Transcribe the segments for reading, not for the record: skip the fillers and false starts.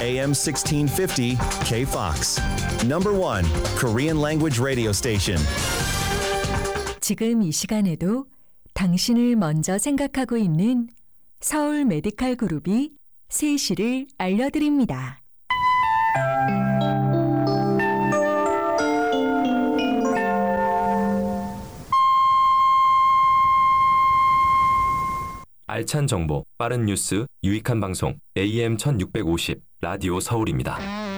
AM 1650 KFOX. Number 1 Korean language radio station. 지금 이 시간에도 당신을 먼저 생각하고 있는 서울 메디칼 그룹이 3시를 알려드립니다. 알찬 정보, 빠른 뉴스, 유익한 방송 AM 1650 라디오 서울입니다.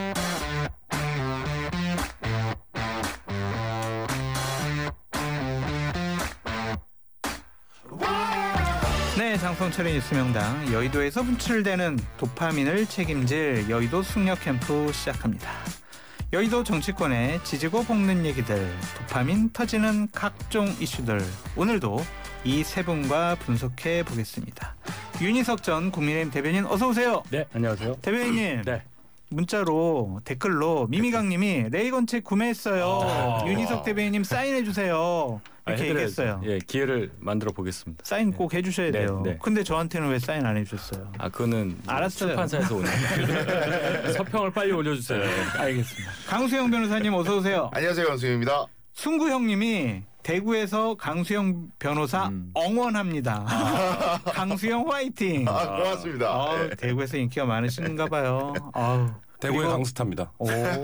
네, 장성철의 뉴스명당 여의도에서 분출되는 도파민을 책임질 여의도 숙녀 캠프 시작합니다. 여의도 정치권의 지지고 볶는 얘기들, 도파민 터지는 각종 이슈들, 오늘도 이 세 분과 분석해 보겠습니다. 윤희석 전 국민의힘 대변인 어서 오세요. 네, 안녕하세요. 대변인님. 네. 문자로 댓글로 미미강님이 레이건 책 구매했어요. 윤희석 대변인님 사인해 주세요. 이렇게 얘기했어요. 예, 기회를 만들어 보겠습니다. 사인 꼭 해주셔야 네, 돼요. 네. 근데 저한테는 왜 사인 안 해주셨어요? 아, 그거는 알았어요. 출판사에서 오는 서평을 빨리 올려주세요. 알겠습니다. 강수영 변호사님 어서 오세요. 안녕하세요, 강수영입니다. 승구형님이 대구에서 강수영 변호사 응원합니다. 강수영 화이팅. 고맙습니다. 네. 대구에서 인기가 많으신가 봐요. 대구의 강스타입니다.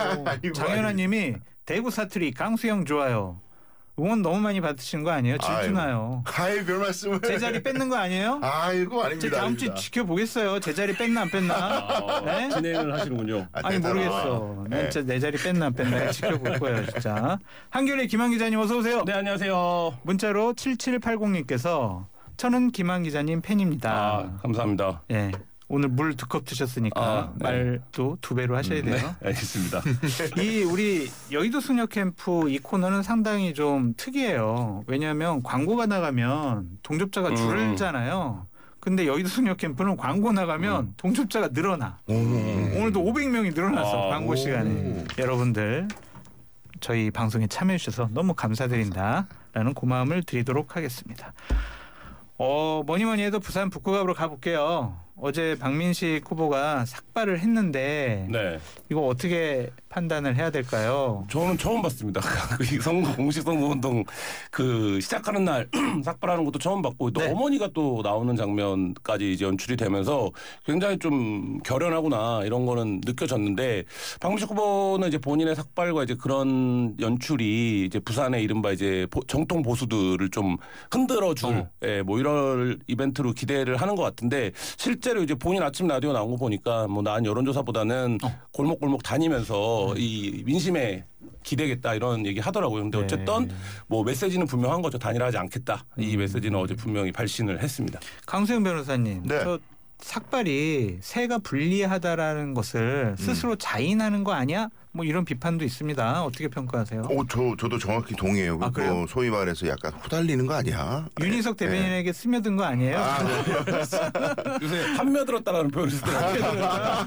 장현아님이 대구 사투리 강수영 좋아요. 응원 너무 많이 받으시는 거 아니에요? 질투나요. 아이, 별 말씀을. 제자리 뺏는 거 아니에요? 아이고, 아닙니다. 다음 주 지켜보겠어요. 제자리 뺐나 안 뺐나? 네? 진행을 하시는군요. 아니 모르겠어. 난 진짜 내 자리 뺐나 안 뺐나 지켜볼 거예요. 진짜. 한겨레 김한 기자님 어서 오세요. 네, 안녕하세요. 문자로 7780님께서 저는 김한 기자님 팬입니다. 아, 감사합니다. 예. 오늘 물 2컵 드셨으니까 네. 말도 2배로 하셔야 돼요. 네, 알겠습니다. 이 우리 여의도 수녀 캠프 이 코너는 상당히 좀 특이해요. 왜냐하면 광고가 나가면 동접자가 줄잖아요. 근데 여의도 수녀 캠프는 광고 나가면 동접자가 늘어나. 오늘도 500명이 늘어났어. 광고 시간에. 여러분들 저희 방송에 참여해 주셔서 너무 감사드린다라는 고마움을 드리도록 하겠습니다. 뭐니 해도 부산 북구갑으로 가볼게요. 어제 박민식 후보가 삭발을 했는데 네. 이거 어떻게 판단을 해야 될까요? 저는 처음 봤습니다. 이 선거 공식 선거운동 그 시작하는 날 삭발하는 것도 처음 봤고 또 네. 어머니가 또 나오는 장면까지 이제 연출이 되면서 굉장히 좀 결연하구나 이런 거는 느껴졌는데 박민식 후보는 이제 본인의 삭발과 이제 그런 연출이 이제 부산의 이른바 이제 정통 보수들을 좀 흔들어줄 뭐 이런 이벤트로 기대를 하는 것 같은데 실제로 이제 본인 아침 라디오 나온 거 보니까 뭐 나은 여론조사보다는 골목골목 다니면서 이 민심에 기대겠다 이런 얘기 하더라고요. 근데 어쨌든 뭐 메시지는 분명한 거죠. 단일화하지 않겠다. 이 메시지는 어제 분명히 발신을 했습니다. 강수영 변호사님, 네. 저 삭발이 세가 불리하다라는 것을 스스로 자인하는 거 아니야? 뭐 이런 비판도 있습니다. 어떻게 평가하세요? 저도 정확히 동의해요. 아, 그래요? 소위 말해서 약간 후달리는 거 아니야? 윤희석 대변인에게 스며든 거 아니에요? 요새 한며들었다라는 표현을 쓰더라고요.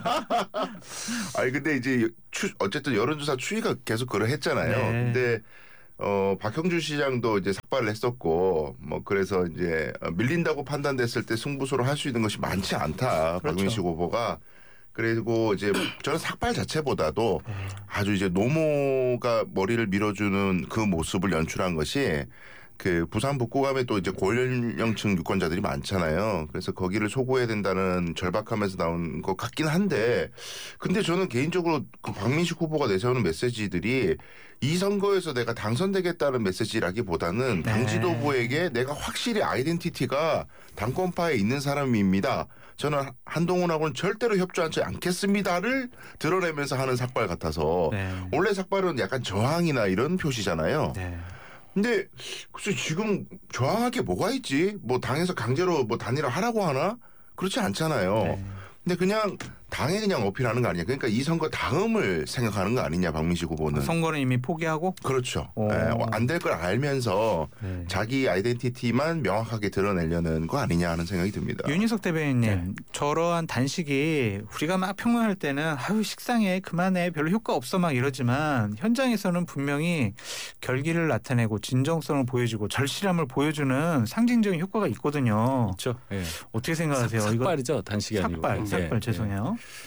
아니 근데 이제 어쨌든 여론조사 추이가 계속 그러했잖아요. 네. 근데 박형준 시장도 이제 삭발을 했었고 뭐 그래서 이제 밀린다고 판단됐을 때 승부수로 할 수 있는 것이 많지 않다. 그렇죠. 박민식 후보가. 그리고 이제 저는 삭발 자체보다도 아주 이제 노모가 머리를 밀어주는 그 모습을 연출한 것이 그 부산 북구감에 또 이제 고연령층 유권자들이 많잖아요. 그래서 거기를 소구해야 된다는 절박함에서 나온 것 같긴 한데, 근데 저는 개인적으로 그 박민식 후보가 내세우는 메시지들이 이 선거에서 내가 당선되겠다는 메시지라기보다는 당 지도부에게 내가 확실히 아이덴티티가 당권파에 있는 사람입니다. 저는 한동훈하고는 절대로 협조하지 않겠습니다를 드러내면서 하는 삭발 같아서 원래 삭발은 약간 저항이나 이런 표시잖아요. 근데 글쎄 지금 저항할 게 뭐가 있지? 뭐 당에서 강제로 뭐 단일화 하라고 하나? 그렇지 않잖아요. 근데 그냥 당에 그냥 어필하는 거 아니냐. 그러니까 이 선거 다음을 생각하는 거 아니냐 박민식 후보는. 선거는 이미 포기하고? 그렇죠. 안 될 걸 알면서 자기 아이덴티티만 명확하게 드러내려는 거 아니냐 하는 생각이 듭니다. 윤희석 대변인님, 저러한 단식이 우리가 막 평론할 때는 아유 식상해 그만해 별로 효과 없어 막 이러지만 현장에서는 분명히 결기를 나타내고 진정성을 보여주고 절실함을 보여주는 상징적인 효과가 있거든요. 그렇죠. 예. 어떻게 생각하세요? 삭발이죠. 단식이 아니고. 삭발 죄송해요.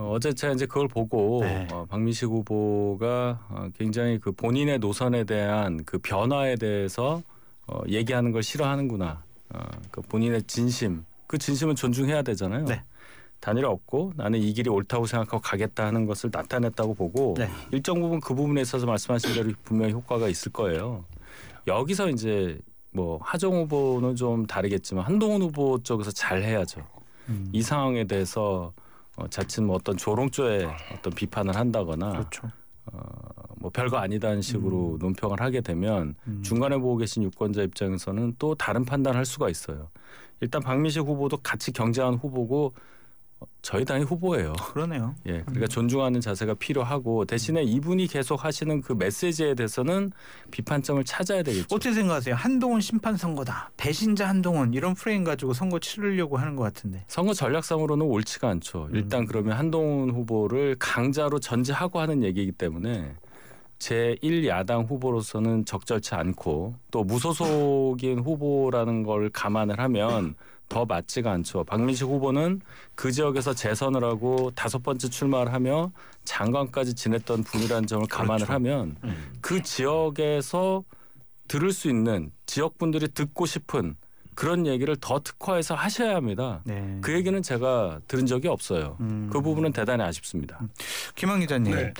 어제 제가 이제 그걸 보고 네. 박민식 후보가 굉장히 그 본인의 노선에 대한 그 변화에 대해서 얘기하는 걸 싫어하는구나. 그 본인의 진심, 그 진심은 존중해야 되잖아요. 네. 단일화 없고 나는 이 길이 옳다고 생각하고 가겠다 하는 것을 나타냈다고 보고 네. 일정 부분 그 부분에 있어서 말씀하신 대로 분명히 효과가 있을 거예요. 여기서 이제 뭐 하정 후보는 좀 다르겠지만 한동훈 후보 쪽에서 잘 해야죠. 이 상황에 대해서 자칫 뭐 어떤 조롱조의 어떤 비판을 한다거나 그렇죠. 뭐 별거 아니다는 식으로 논평을 하게 되면 중간에 보고 계신 유권자 입장에서는 또 다른 판단을 할 수가 있어요. 일단 박민식 후보도 같이 경쟁한 후보고 저희 당의 후보예요. 그러네요. 예, 그러니까 존중하는 자세가 필요하고 대신에 이분이 계속 하시는 그 메시지에 대해서는 비판점을 찾아야 되겠죠. 어떻게 생각하세요? 한동훈 심판 선거다. 배신자 한동훈 이런 프레임 가지고 선거 치르려고 하는 것 같은데. 선거 전략상으로는 옳지가 않죠. 일단 그러면 한동훈 후보를 강자로 전제하고 하는 얘기이기 때문에 제1야당 후보로서는 적절치 않고 또 무소속인 후보라는 걸 감안을 하면 더 맞지가 않죠. 박민식 후보는 그 지역에서 재선을 하고 5번째 출마를 하며 장관까지 지냈던 분이라는 점을 감안을 그렇죠. 하면 그 지역에서 들을 수 있는 지역분들이 듣고 싶은 그런 얘기를 더 특화해서 하셔야 합니다. 네. 그 얘기는 제가 들은 적이 없어요. 그 부분은 대단히 아쉽습니다. 김한 기자님, 네.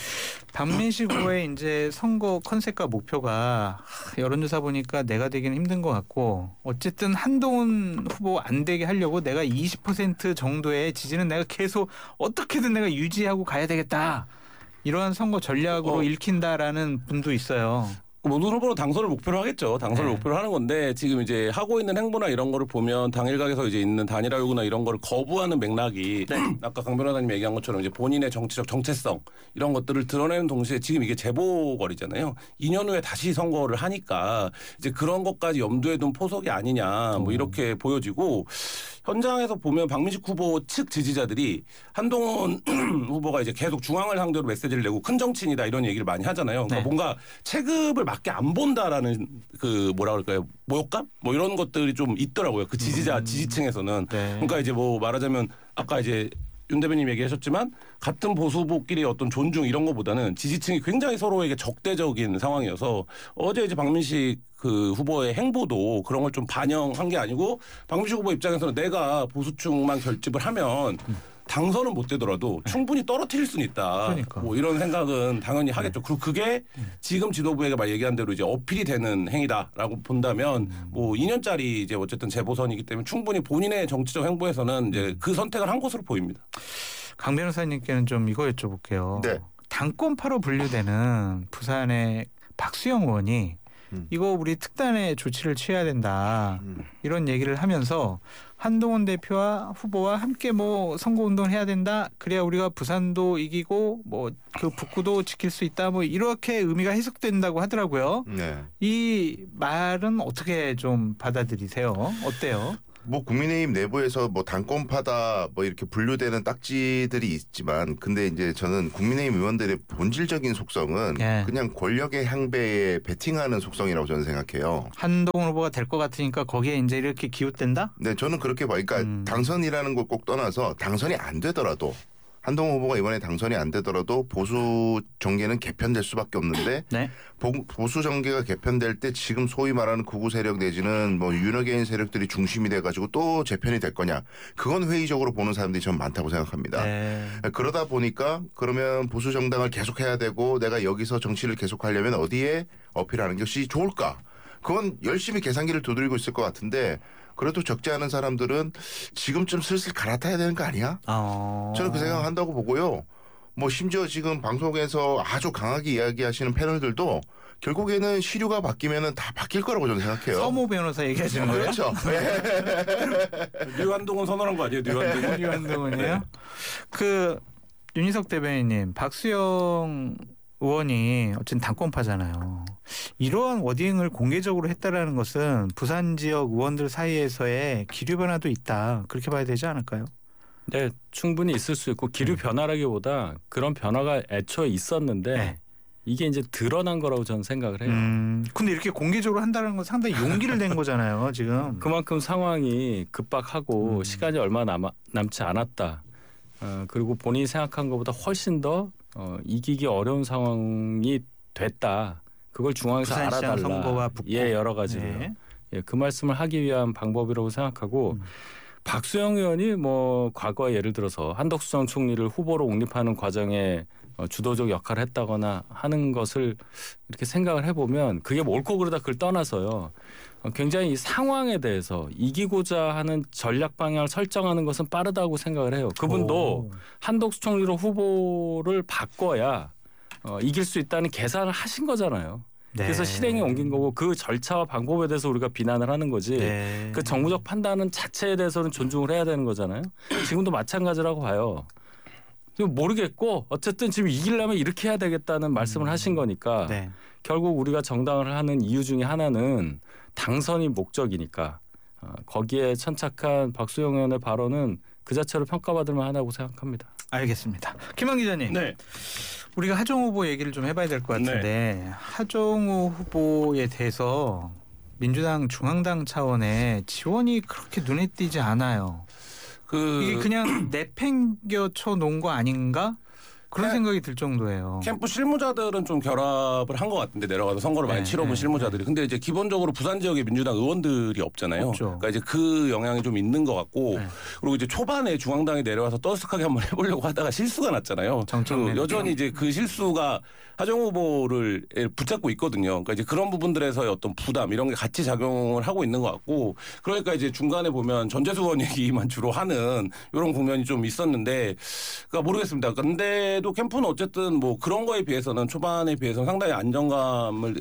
박민식 후보의 이제 선거 컨셉과 목표가 여론조사 보니까 내가 되기는 힘든 것 같고 어쨌든 한동훈 후보 안 되게 하려고 내가 20% 정도의 지지는 내가 계속 어떻게든 내가 유지하고 가야 되겠다. 이러한 선거 전략으로 읽힌다라는 분도 있어요. 모든 후보는 당선을 목표로 하겠죠. 당선을 네. 목표로 하는 건데 지금 이제 하고 있는 행보나 이런 거를 보면 당일각에서 이제 있는 단일화 요구나 이런 거를 거부하는 맥락이 아까 강 변호사님이 얘기한 것처럼 이제 본인의 정치적 정체성 이런 것들을 드러내는 동시에 지금 이게 재보궐이잖아요. 2년 후에 다시 선거를 하니까 이제 그런 것까지 염두에 둔 포석이 아니냐 뭐 이렇게 보여지고 현장에서 보면 박민식 후보 측 지지자들이 한동훈 후보가 이제 계속 중앙을 상대로 메시지를 내고 큰 정치인이다 이런 얘기를 많이 하잖아요. 그러니까 네. 뭔가 체급을 맞게 안 본다라는 그 뭐라 그럴까요? 모욕감? 뭐 이런 것들이 좀 있더라고요. 그 지지층에서는. 네. 그러니까 이제 뭐 말하자면 아까 이제 윤 대변인 얘기하셨지만 같은 보수보끼리 어떤 존중 이런 것보다는 지지층이 굉장히 서로에게 적대적인 상황이어서 어제 이제 박민식 그 후보의 행보도 그런 걸 좀 반영한 게 아니고 박민식 후보 입장에서는 내가 보수층만 결집을 하면 당선은 못 되더라도 충분히 떨어뜨릴 수는 있다. 그러니까. 뭐 이런 생각은 당연히 하겠죠. 그리고 그게 지금 지도부에게 막 얘기한 대로 이제 어필이 되는 행위다라고 본다면 뭐 2년짜리 이제 어쨌든 재보선이기 때문에 충분히 본인의 정치적 행보에서는 이제 그 선택을 한 것으로 보입니다. 강 변호사님께는 좀 이거 여쭤볼게요. 네. 당권파로 분류되는 부산의 박수영 의원이 이거 우리 특단의 조치를 취해야 된다. 이런 얘기를 하면서 한동훈 대표와 후보와 함께 뭐 선거운동을 해야 된다. 그래야 우리가 부산도 이기고 뭐 그 북구도 지킬 수 있다. 뭐 이렇게 의미가 해석된다고 하더라고요. 네. 이 말은 어떻게 좀 받아들이세요? 어때요? 뭐 국민의힘 내부에서 뭐 당권파다 뭐 이렇게 분류되는 딱지들이 있지만 근데 이제 저는 국민의힘 의원들의 본질적인 속성은 예. 그냥 권력의 향배에 베팅하는 속성이라고 저는 생각해요. 한동훈 후보가 될 것 같으니까 거기에 이제 이렇게 기웃된다? 네, 저는 그렇게 봐요. 그러니까 당선이라는 걸 꼭 떠나서 당선이 안 되더라도 한동훈 후보가 이번에 당선이 안 되더라도 보수 정계는 개편될 수밖에 없는데 네. 보수 정계가 개편될 때 지금 소위 말하는 극우 세력 내지는 뭐 윤호개인 세력들이 중심이 돼가지고 또 재편이 될 거냐? 그건 회의적으로 보는 사람들이 좀 많다고 생각합니다. 네. 그러다 보니까 그러면 보수 정당을 계속해야 되고 내가 여기서 정치를 계속하려면 어디에 어필하는 것이 좋을까? 그건 열심히 계산기를 두드리고 있을 것 같은데 그래도 적지 않은 사람들은 지금쯤 슬슬 갈아타야 되는 거 아니야? 저는 그 생각한다고 보고요. 뭐 심지어 지금 방송에서 아주 강하게 이야기하시는 패널들도 결국에는 시류가 바뀌면은 다 바뀔 거라고 저는 생각해요. 서모 변호사 얘기하시는 거예요? 그렇죠. 류한동훈 선언한 거 아니에요? 류한동훈? 유한동훈이요? 그 윤희석 대변인님, 박수영 의원이 어쨌든 당권파잖아요. 이러한 워딩을 공개적으로 했다라는 것은 부산 지역 의원들 사이에서의 기류 변화도 있다. 그렇게 봐야 되지 않을까요? 네, 충분히 있을 수 있고 기류 변화라기보다 그런 변화가 애초에 있었는데 네. 이게 이제 드러난 거라고 저는 생각을 해요. 근데 이렇게 공개적으로 한다는 건 상당히 용기를 낸 거잖아요, 지금. 그만큼 상황이 급박하고 시간이 얼마 남지 않았다. 그리고 본인이 생각한 것보다 훨씬 더 이기기 어려운 상황이 됐다. 그걸 중앙에서 부산시장 알아달라. 선거와 붙고. 예, 여러 가지로요. 네. 예, 그 말씀을 하기 위한 방법이라고 생각하고 박수영 의원이 뭐 과거에 예를 들어서 한덕수 전 총리를 후보로 옹립하는 과정에 주도적 역할을 했다거나 하는 것을 이렇게 생각을 해보면 그게 뭐 옳고 그르다 그걸 떠나서요. 굉장히 이 상황에 대해서 이기고자 하는 전략 방향을 설정하는 것은 빠르다고 생각을 해요. 그분도 한덕수 총리로 후보를 바꿔야 이길 수 있다는 계산을 하신 거잖아요. 네. 그래서 실행에 옮긴 거고 그 절차와 방법에 대해서 우리가 비난을 하는 거지. 네. 그 정무적 판단은 자체에 대해서는 존중을 해야 되는 거잖아요. 지금도 마찬가지라고 봐요. 모르겠고 어쨌든 지금 이기려면 이렇게 해야 되겠다는 말씀을 하신 거니까 네. 결국 우리가 정당을 하는 이유 중에 하나는 당선이 목적이니까 거기에 천착한 박수영 의원의 발언은 그 자체로 평가받을 만하다고 생각합니다. 알겠습니다. 김한 기자님. 네. 우리가 하정우 후보 얘기를 좀 해봐야 될 것 같은데 하정우 후보에 대해서 민주당 중앙당 차원의 지원이 그렇게 눈에 띄지 않아요. 이게 그냥 내팽겨쳐 놓은 거 아닌가? 그런 생각이 들 정도예요. 캠프 실무자들은 좀 결합을 한 것 같은데 내려가서 선거를 많이 치러본 실무자들이. 근데 이제 기본적으로 부산 지역에 민주당 의원들이 없잖아요. 없죠. 그러니까 이제 그 영향이 좀 있는 것 같고 네. 그리고 이제 초반에 중앙당이 내려와서 떠스하게 한번 해보려고 하다가 실수가 났잖아요. 여전히 이제 그 실수가 하정우 후보를 붙잡고 있거든요. 그러니까 이제 그런 부분들에서의 어떤 부담 이런 게 같이 작용을 하고 있는 것 같고 그러니까 이제 중간에 보면 전재수 의원 얘기만 주로 하는 이런 국면이 좀 있었는데 그러니까 모르겠습니다. 근데도 캠프는 어쨌든 뭐 그런 거에 비해서는 초반에 비해서는 상당히 안정감을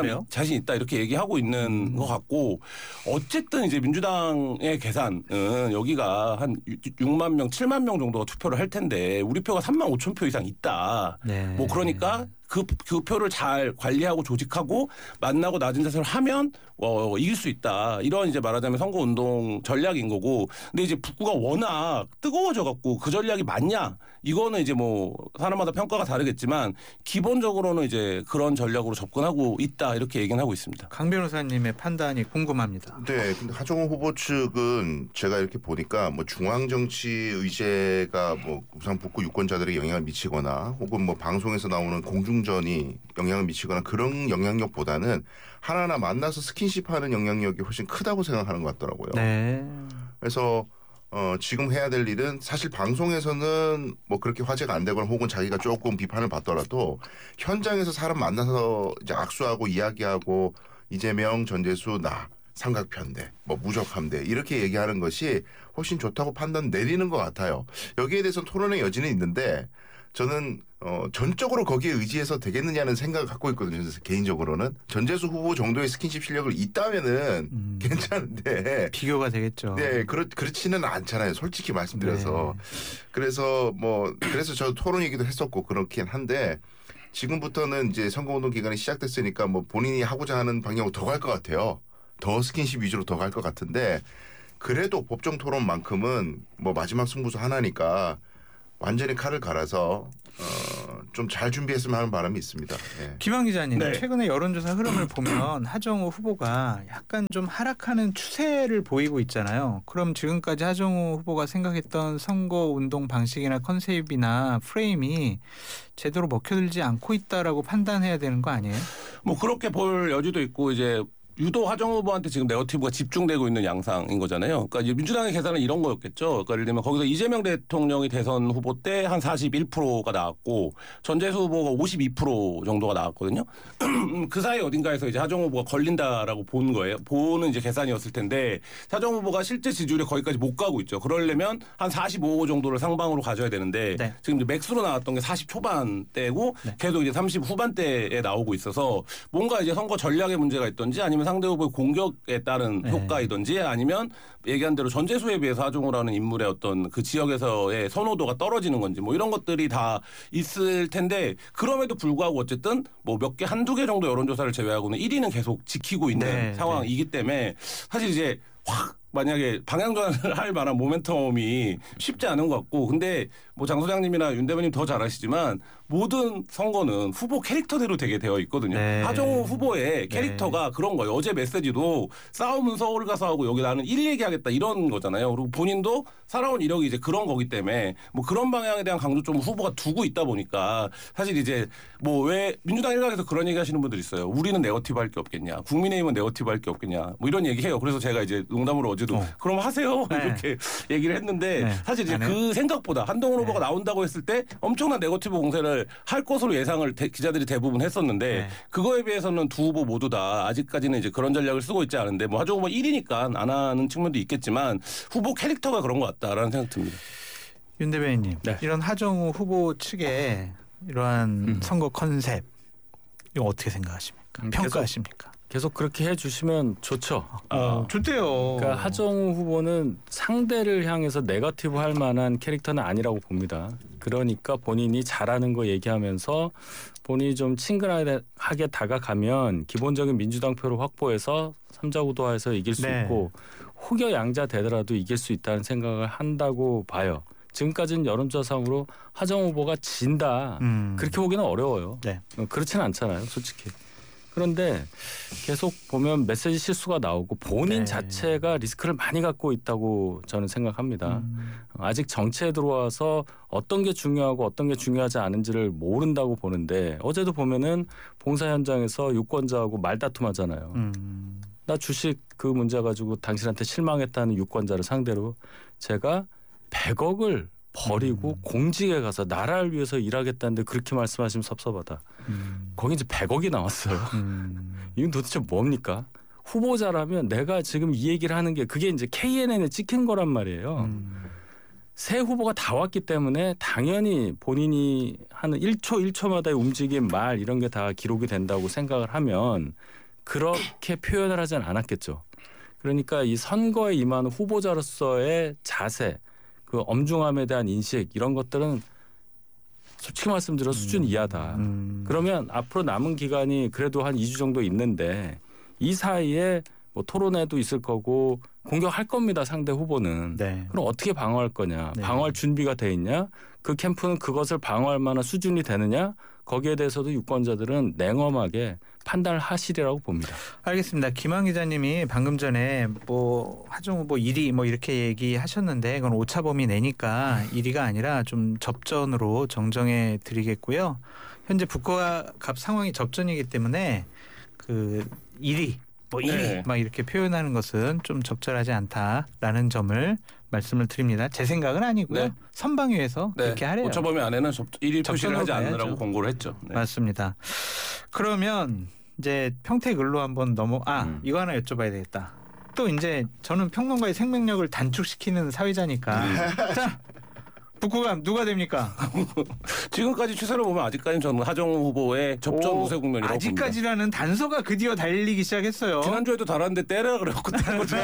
자신 있다 이렇게 얘기하고 있는 것 같고 어쨌든 이제 민주당의 계산은 여기가 한 6만 명, 7만 명 정도가 투표를 할 텐데 우리 표가 3만 5천 표 이상 있다. 네. 뭐 그러니까 그 표를 잘 관리하고 조직하고 만나고 낮은 자세를 하면 이길 수 있다. 이런 이제 말하자면 선거운동 전략인 거고. 근데 이제 북구가 워낙 뜨거워져 갖고 그 전략이 맞냐? 이거는 이제 뭐 사람마다 평가가 다르겠지만 기본적으로는 이제 그런 전략으로 접근하고 있다. 이렇게 얘기는 하고 있습니다. 강 변호사님의 판단이 궁금합니다. 네, 근데 하정우 후보 측은 제가 이렇게 보니까 뭐 중앙 정치 의제가 뭐 우선 북구 유권자들에게 영향을 미치거나 혹은 뭐 방송에서 나오는 공중전이 영향을 미치거나 그런 영향력보다는 하나하나 만나서 스킨십하는 영향력이 훨씬 크다고 생각하는 것 같더라고요. 네. 그래서 지금 해야 될 일은 사실 방송에서는 뭐 그렇게 화제가 안 되거나 혹은 자기가 조금 비판을 받더라도 현장에서 사람 만나서 이제 악수하고 이야기하고 이재명, 전재수, 나 삼각편대, 뭐 무적함대 이렇게 얘기하는 것이 훨씬 좋다고 판단 내리는 것 같아요. 여기에 대해서는 토론의 여지는 있는데 저는 전적으로 거기에 의지해서 되겠느냐는 생각을 갖고 있거든요. 개인적으로는 전재수 후보 정도의 스킨십 실력을 있다면은 괜찮은데 비교가 되겠죠. 네, 그렇지는 않잖아요. 솔직히 말씀드려서. 네. 그래서 저 토론 얘기도 했었고 그렇긴 한데 지금부터는 이제 선거운동 기간이 시작됐으니까 뭐 본인이 하고자 하는 방향으로 더 갈 것 같아요. 더 스킨십 위주로 더 갈 것 같은데 그래도 법정 토론만큼은 뭐 마지막 승부수 하나니까 완전히 칼을 갈아서 좀 잘 준비했으면 하는 바람이 있습니다. 네. 김한 기자님, 네. 최근에 여론조사 흐름을 보면 하정우 후보가 약간 좀 하락하는 추세를 보이고 있잖아요. 그럼 지금까지 하정우 후보가 생각했던 선거운동 방식이나 컨셉이나 프레임이 제대로 먹혀들지 않고 있다라고 판단해야 되는 거 아니에요? 뭐 그렇게 볼 여지도 있고 이제 유독 하정우 후보한테 지금 네거티브가 집중되고 있는 양상인 거잖아요. 그러니까 이제 민주당의 계산은 이런 거였겠죠. 그러니까 예를 들면 거기서 이재명 대통령이 대선 후보 때 한 41%가 나왔고 전재수 후보가 52% 정도가 나왔거든요. 그 사이 어딘가에서 이제 하정우 후보가 걸린다라고 본 거예요. 보는 이제 계산이었을 텐데 하정우 후보가 실제 지지율이 거기까지 못 가고 있죠. 그러려면 한 45 정도를 상방으로 가져야 되는데 네. 지금 이제 맥스로 나왔던 게 40 초반대고 계속 이제 30 후반대에 나오고 있어서 뭔가 이제 선거 전략의 문제가 있던지 아니면 상대 후보의 공격에 따른 효과이든지 아니면 얘기한 대로 전재수에 비해서 하정우라는 인물의 어떤 그 지역에서의 선호도가 떨어지는 건지 뭐 이런 것들이 다 있을 텐데 그럼에도 불구하고 어쨌든 뭐 몇 개 한두 개 정도 여론조사를 제외하고는 1위는 계속 지키고 있는 상황이기 때문에 사실 이제 확 만약에 방향전환을 할 만한 모멘텀이 쉽지 않은 것 같고 근데 뭐 장 소장님이나 윤 대변인 더 잘 아시지만 모든 선거는 후보 캐릭터대로 되게 되어 있거든요. 네. 하정우 후보의 캐릭터가 그런 거예요. 어제 메시지도 싸움은 서울 가서 하고 여기 나는 일 얘기하겠다 이런 거잖아요. 그리고 본인도 살아온 이력이 이제 그런 거기 때문에 뭐 그런 방향에 대한 강조점을 후보가 두고 있다 보니까 사실 이제 뭐 왜 민주당 일각에서 그런 얘기 하시는 분들 있어요. 우리는 네거티브 할 게 없겠냐. 국민의힘은 네거티브 할 게 없겠냐. 뭐 이런 얘기해요. 그래서 제가 이제 농담으로 어제도 그럼 하세요. 네. 이렇게 얘기를 했는데 네. 사실 이제 그 생각보다 한동훈 후보가 나온다고 했을 때 엄청난 네거티브 공세를 할 것으로 예상을 기자들이 대부분 했었는데 네. 그거에 비해서는 두 후보 모두 다 아직까지는 이제 그런 전략을 쓰고 있지 않은데 뭐 하정우 후보 1위니까 안 하는 측면도 있겠지만 후보 캐릭터가 그런 것 같다라는 생각 듭니다. 윤 대변인님, 네. 이런 하정우 후보 측의 이러한 선거 컨셉 이거 어떻게 생각하십니까? 평가하십니까? 계속 그렇게 해주시면 좋죠. 좋대요. 그러니까 하정우 후보는 상대를 향해서 네거티브 할 만한 캐릭터는 아니라고 봅니다. 그러니까 본인이 잘하는 거 얘기하면서 본인이 좀 친근하게 다가가면 기본적인 민주당 표를 확보해서 삼자구도화해서 이길 수 네. 있고 혹여 양자 되더라도 이길 수 있다는 생각을 한다고 봐요. 지금까지는 여론조사상으로 하정우 후보가 진다. 그렇게 보기는 어려워요. 네. 그렇지는 않잖아요. 솔직히. 그런데 계속 보면 메시지 실수가 나오고 본인 네. 자체가 리스크를 많이 갖고 있다고 저는 생각합니다. 아직 정치에 들어와서 어떤 게 중요하고 어떤 게 중요하지 않은지를 모른다고 보는데 어제도 보면은 봉사 현장에서 유권자하고 말다툼하잖아요. 나 주식 그 문제 가지고 당신한테 실망했다는 유권자를 상대로 제가 100억을 버리고 공직에 가서 나라를 위해서 일하겠다는데 그렇게 말씀하시면 섭섭하다. 거기 이제 100억이 나왔어요. 이건 도대체 뭡니까? 후보자라면 내가 지금 이 얘기를 하는 게 그게 이제 KNN에 찍힌 거란 말이에요. 새 후보가 다 왔기 때문에 당연히 본인이 하는 1초 1초마다의 움직임, 말 이런 게 다 기록이 된다고 생각을 하면 그렇게 표현을 하진 않았겠죠. 그러니까 이 선거에 임하는 후보자로서의 자세, 그 엄중함에 대한 인식 이런 것들은 솔직히 말씀드려 수준 이하다. 그러면 앞으로 남은 기간이 그래도 한 2주 정도 있는데 이 사이에 뭐 토론회도 있을 거고 공격할 겁니다. 상대 후보는. 네. 그럼 어떻게 방어할 거냐. 네. 방어할 준비가 돼 있냐. 그 캠프는 그것을 방어할 만한 수준이 되느냐. 거기에 대해서도 유권자들은 냉엄하게 판단을 하시리라고 봅니다. 알겠습니다. 김한 기자님이 방금 전에 뭐 하정우 후보 1위 뭐 이렇게 얘기하셨는데 그건 오차범위 내니까 1위가 아니라 좀 접전으로 정정해 드리겠고요. 현재 부과 값 상황이 접전이기 때문에 그 1위 뭐 1위 네. 막 이렇게 표현하는 것은 좀 적절하지 않다라는 점을 말씀을 드립니다. 제 생각은 아니고요. 네. 선방위에서 그렇게 하래요. 오차범위 안에는 1위 표시를 하지 가야죠. 않느라고 권고를 했죠. 네. 맞습니다. 그러면 이제 평택을로 한번 이거 하나 여쭤봐야 되겠다. 또 이제 저는 평론가의 생명력을 단축시키는 사회자니까 자 북구감 누가 됩니까? 지금까지 추세로 보면 아직까지는 저는 하정우 후보의 접전 우세 국면이라고 봅니다. 아직까지라는 단서가 드디어 달리기 시작했어요. 지난주에도 달았는데 때려 그래갖고 뗀 거죠.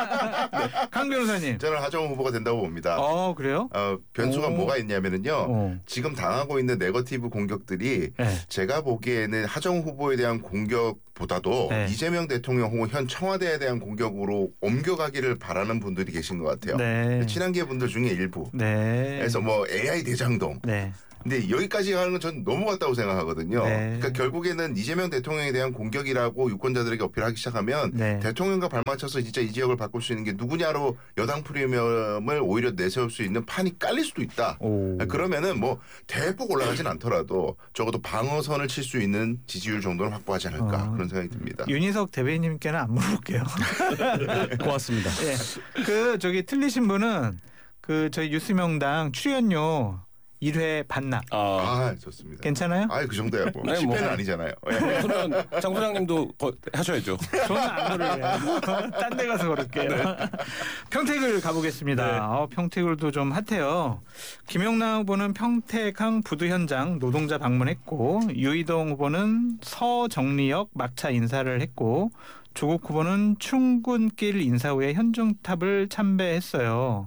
강 변호사님. 저는 하정우 후보가 된다고 봅니다. 그래요? 변수가 오. 뭐가 있냐면은요. 지금 당하고 있는 네거티브 공격들이 네. 제가 보기에는 하정우 후보에 대한 공격보다도 네. 이재명 대통령 혹은 현 청와대에 대한 공격으로 옮겨가기를 바라는 분들이 계신 것 같아요. 네. 친한계 분들 중에 일부. 네. 그래서 뭐 AI 대장동. 네. 근데 여기까지 가는 건 전 넘어갔다고 생각하거든요. 네. 그러니까 결국에는 이재명 대통령에 대한 공격이라고 유권자들에게 어필하기 시작하면 네. 대통령과 발맞춰서 진짜 이 지역을 바꿀 수 있는 게 누구냐로 여당 프리미엄을 오히려 내세울 수 있는 판이 깔릴 수도 있다. 오. 그러면은 뭐 대폭 올라가진 않더라도 적어도 방어선을 칠 수 있는 지지율 정도는 확보하지 않을까 그런 생각이 듭니다. 윤희석 대변인님께는 안 물어볼게요. 고맙습니다. 그 저기 틀리신 분은 그 저희 뉴스명당 출연료 1회 반납. 좋습니다. 괜찮아요? 그 정도야 뭐. 네, 10회는 뭐. 아니잖아요. 그러면 장 소장님도 하셔야죠. 저는 안 걸을래요. 딴 데 가서 걸을게요. 평택을 가보겠습니다. 평택을도 좀 핫해요. 김영남 후보는 평택항 부두 현장 노동자 방문했고 유이동 후보는 서정리역 막차 인사를 했고 조국 후보는 충군길 인사 후에 현중탑을 참배했어요.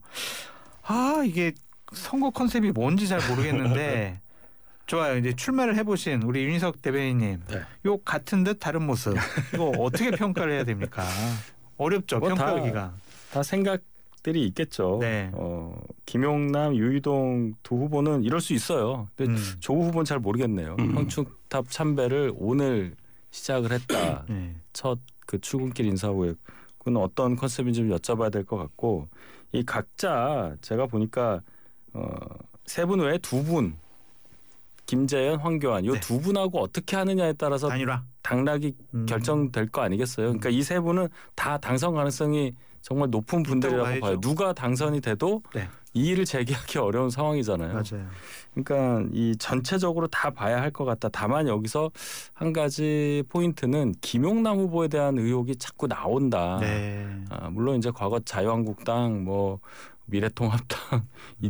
이게 선거 컨셉이 뭔지 잘 모르겠는데 좋아요. 이제 출마를 해보신 우리 윤희석 대변인님, 요 같은 듯 다른 모습 이거 어떻게 평가를 해야 됩니까? 어렵죠. 뭐 평가하기가. 다 생각들이 있겠죠. 네. 김용남, 유이동 두 후보는 이럴 수 있어요. 근데 조국 후보는 잘 모르겠네요. 형충탑 참배를 오늘 시작을 했다. 네. 첫 그 출근길 인사 후에 그건 어떤 컨셉인지 좀 여쭤봐야 될 것 같고 이 각자 제가 보니까 세 분 외에 두 분 김재현, 황교안 이 두 분하고 어떻게 하느냐에 따라서 단일화. 당락이 결정될 거 아니겠어요. 그러니까 이 세 분은 다 당선 가능성이 정말 높은 분들이라고 봐요. 누가 당선이 돼도 네. 이의를 제기하기 어려운 상황이잖아요. 맞아요. 그러니까 이 전체적으로 다 봐야 할 것 같다. 다만 여기서 한 가지 포인트는 김용남 후보에 대한 의혹이 자꾸 나온다. 네. 물론 이제 과거 자유한국당 뭐 미래통합당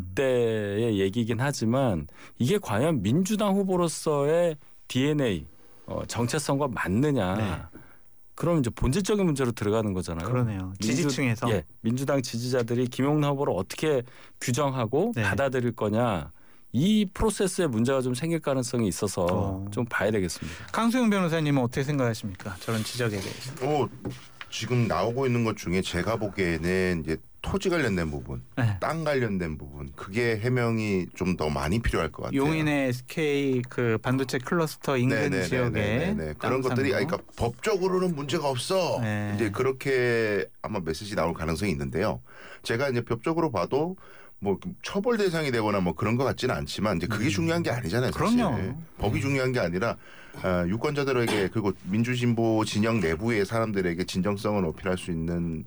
이때의 얘기긴 하지만 이게 과연 민주당 후보로서의 DNA 정체성과 맞느냐. 네. 그럼 이제 본질적인 문제로 들어가는 거잖아요. 그러네요. 지지층에서. 민주당 지지자들이 김용남 후보를 어떻게 규정하고 네. 받아들일 거냐. 이 프로세스에 문제가 좀 생길 가능성이 있어서 좀 봐야 되겠습니다. 강수영 변호사님은 어떻게 생각하십니까? 저런 지적에 대해서. 지금 나오고 있는 것 중에 제가 보기에는 이제 토지 관련된 부분, 네. 땅 관련된 부분, 그게 해명이 좀 더 많이 필요할 것 같아요. 용인의 SK 그 반도체 클러스터 인근 지역에 그런 것들이 그러니까 법적으로는 문제가 없어. 네. 이제 그렇게 아마 메시지 나올 가능성이 있는데요. 제가 이제 법적으로 봐도 뭐 처벌 대상이 되거나 뭐 그런 것 같지는 않지만 이제 그게 중요한 게 아니잖아요. 사실. 그럼요. 법이 중요한 게 아니라 유권자들에게 그리고 민주진보 진영 내부의 사람들에게 진정성을 어필할 수 있는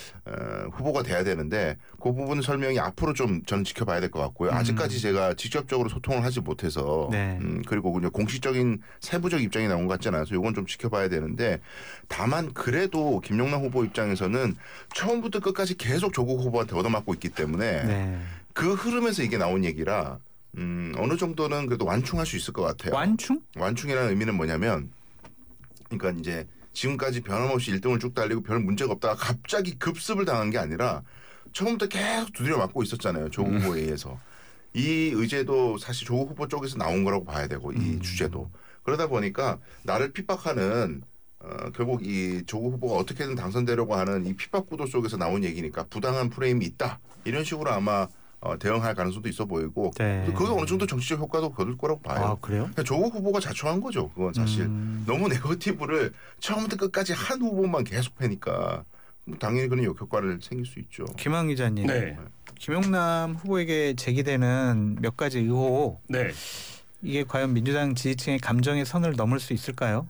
후보가 돼야 되는데 그 부분 설명이 앞으로 좀 저는 지켜봐야 될 것 같고요. 아직까지 제가 직접적으로 소통을 하지 못해서 네. 그리고 그냥 공식적인 세부적 입장이 나온 것 같지 않아서 이건 좀 지켜봐야 되는데 다만 그래도 김용남 후보 입장에서는 처음부터 끝까지 계속 조국 후보한테 얻어맞고 있기 때문에 네. 그 흐름에서 이게 나온 얘기라 어느 정도는 그래도 완충할 수 있을 것 같아요. 완충? 완충이라는 의미는 뭐냐면 그러니까 이제 지금까지 변함없이 1등을 쭉 달리고 별 문제가 없다가 갑자기 급습을 당한 게 아니라 처음부터 계속 두드려 맞고 있었잖아요. 조국 후보에 의해서. 이 의제도 사실 조국 후보 쪽에서 나온 거라고 봐야 되고 이 주제도. 그러다 보니까 나를 핍박하는 결국 이 조국 후보가 어떻게든 당선되려고 하는 이 핍박 구도 속에서 나온 얘기니까 부당한 프레임이 있다. 이런 식으로 아마 대응할 가능성도 있어 보이고 네. 그거 어느 정도 정치적 효과도 거둘 거라고 봐요. 아, 그래요? 그러니까 조국 후보가 자초한 거죠. 그건 사실 너무 네거티브를 처음부터 끝까지 한 후보만 계속 패니까 당연히 그런 역효과를 생길 수 있죠. 김한 기자님. 네. 김용남 후보에게 제기되는 몇 가지 의혹. 네. 이게 과연 민주당 지지층의 감정의 선을 넘을 수 있을까요?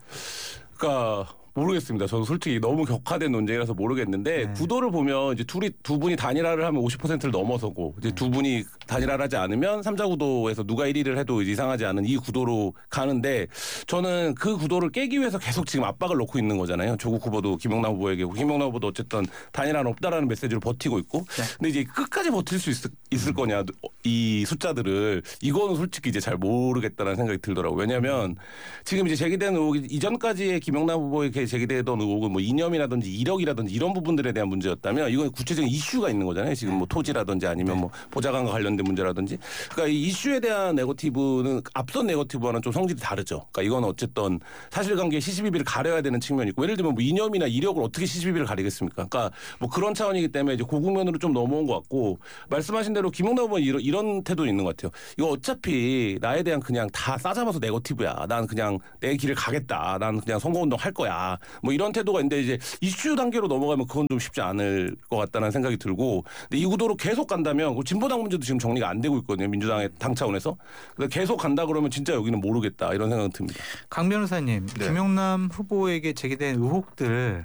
그러니까 모르겠습니다. 저도 솔직히 너무 격화된 논쟁이라서 모르겠는데 네. 구도를 보면 이제 두 분이 단일화를 하면 50%를 넘어서고 이제 두 분이 단일화를 하지 않으면 3자 구도에서 누가 1위를 해도 이상하지 않은 이 구도로 가는데 저는 그 구도를 깨기 위해서 계속 지금 압박을 놓고 있는 거잖아요. 조국 후보도 김용남 후보에게 김용남 후보도 어쨌든 단일화는 없다라는 메시지를 버티고 있고 근데 이제 끝까지 버틸 수 있을 거냐 이 숫자들을 이거는 솔직히 이제 잘 모르겠다는 생각이 들더라고요. 왜냐하면 지금 이제 제기된 의혹이 이전까지의 김용남 후보에게 제기되던 의혹은 뭐 이념이라든지 이력이라든지 이런 부분들에 대한 문제였다면 이건 구체적인 이슈가 있는 거잖아요. 지금 뭐 토지라든지 아니면 뭐 보좌관과 관련된 문제라든지. 그러니까 이 이슈에 대한 네거티브는 앞선 네거티브와는 좀 성질이 다르죠. 그러니까 이건 어쨌든 사실관계의 시시비비를 가려야 되는 측면이 있고 예를 들면 뭐 이념이나 이력을 어떻게 시시비비를 가리겠습니까? 그러니까 뭐 그런 차원이기 때문에 이제 고국면으로 좀 넘어온 것 같고 말씀하신 대로 김용남 후보는 이런 태도는 있는 것 같아요. 이거 어차피 나에 대한 그냥 다 싸잡아서 네거티브야. 난 그냥 내 길을 가겠다. 난 그냥 선거운동 할 거야. 뭐 이런 태도가 있는데 이제 이슈 단계로 넘어가면 그건 좀 쉽지 않을 것 같다는 생각이 들고 근데 이 구도로 계속 간다면 진보당 문제도 지금 정리가 안 되고 있거든요. 민주당의 당 차원에서. 그래서 계속 간다 그러면 진짜 여기는 모르겠다 이런 생각이 듭니다. 강 변호사님. 네. 김용남 후보에게 제기된 의혹들